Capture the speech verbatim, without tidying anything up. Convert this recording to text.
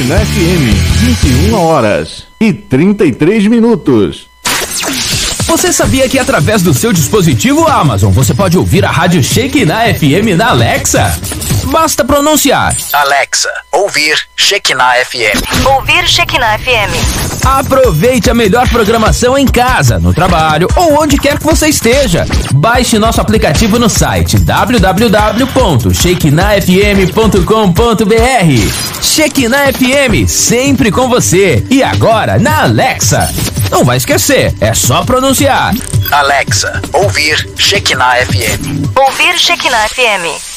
Shekinah F M, vinte e uma horas e trinta e três minutos. Você sabia que através do seu dispositivo Amazon você pode ouvir a rádio Shekinah F M na Alexa? Basta pronunciar: Alexa, ouvir Shekinah F M. Ouvir Shekinah F M. Aproveite a melhor programação em casa, no trabalho ou onde quer que você esteja. Baixe nosso aplicativo no site w w w ponto shekinah f m ponto com ponto b r. Shekinah F M, sempre com você. E agora na Alexa. Não vai esquecer, é só pronunciar: Alexa, ouvir Shekinah F M. Ouvir Shekinah F M.